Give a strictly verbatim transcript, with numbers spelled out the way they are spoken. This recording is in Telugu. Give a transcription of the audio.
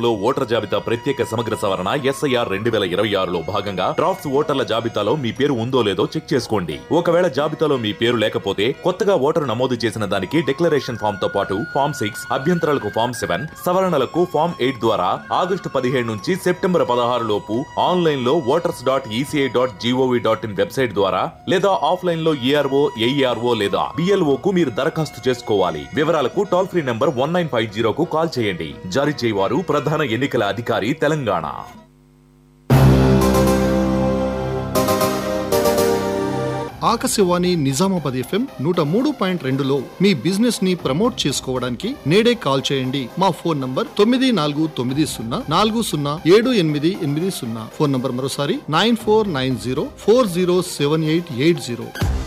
రాష్ట్రంలో ఓటర్ జాబితా ప్రత్యేక సమగ్ర సవరణ ఎస్ఐఆర్ రెండు వేల ఇరవై ఆరులో భాగంగా డ్రాఫ్ట్స్ ఓటర్ల జాబితాలో మీ పేరు ఉందో లేదో చెక్ చేసుకోండి. ఒకవేళ జాబితాలో మీ పేరు లేకపోతే కొత్తగా ఓటరు నమోదు చేసిన దానికి డిక్లరేషన్ ఫామ్ తో పాటు ఫామ్ సిక్స్ అభ్యంతరాలకు ఫామ్ సెవెన్ సవరణలకు ఫామ్ ఎయిట్ ద్వారా ఆగస్టు పదిహేడు నుంచి సెప్టెంబర్ పదహారు లోపు ఆన్లైన్ లో voters dot ECI dot GOV dot in website ద్వారా లేదా ఆఫ్లైన్ లో ఈఆర్ఓ ఏఈఆర్ఓ లేదా బిఎల్ఓ కు మీరు దరఖాస్తు చేసుకోవాలి. వివరాలకు toll free number one nine five జీరోకు call చేయండి. జారీ చేయవారు ప్రధాన ఎన్నికల అధికారి తెలంగాణ. ఆకాశవాణి నిజామాబాద్ ఎఫ్ఎం నూట మూడు పాయింట్ రెండులో మీ బిజినెస్ ని ప్రమోట్ చేసుకోవడానికి నేడే కాల్ చేయండి. మా ఫోన్ నంబర్ తొమ్మిది నాలుగు తొమ్మిది సున్నా నాలుగు సున్నా ఏడు ఎనిమిది ఎనిమిది సున్నా. ఫోన్ నంబర్ మరోసారి nine four nine zero four zero seven eight eight zero.